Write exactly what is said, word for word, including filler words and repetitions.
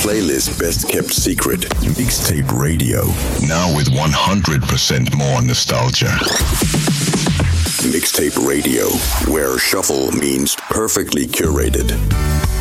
playlist best kept secret. Mixtape Radio. Now with one hundred percent more nostalgia. Mixtape Radio, where shuffle means perfectly curated.